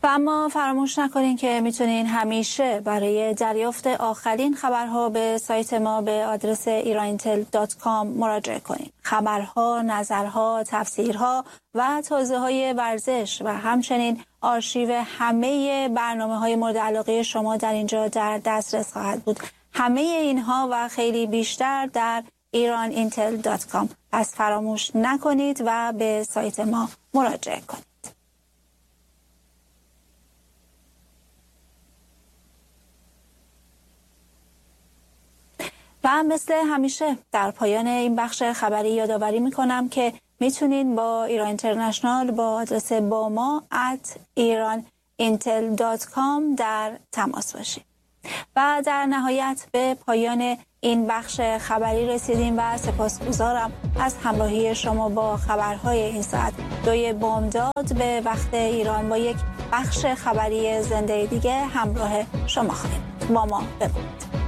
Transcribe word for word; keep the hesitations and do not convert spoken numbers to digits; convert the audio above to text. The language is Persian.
و اما فراموش نکنین که میتونین همیشه برای دریافت آخرین خبرها به سایت ما به آدرس ایران اینتل دات کام مراجعه کنین. خبرها، نظرها، تفسیرها و توضیح‌های ورزش و همچنین آرشیو همه برنامه‌های مورد علاقه شما در اینجا در دسترس خواهد بود. همه اینها و خیلی بیشتر در ایران اینتل دات کام. پس فراموش نکنید و به سایت ما مراجعه کنید. و مثل همیشه در پایان این بخش خبری یادآوری میکنم که میتونید با ایران اینترنشنال با آدرس با ما ات ایران اینتل دات کام در تماس باشید. و در نهایت به پایان این بخش خبری رسیدیم و سپاسگزارم از همراهی شما با خبرهای این ساعت. دوی بامداد به وقت ایران با یک بخش خبری زنده دیگه همراه شما خواهیم. با ما بمانید.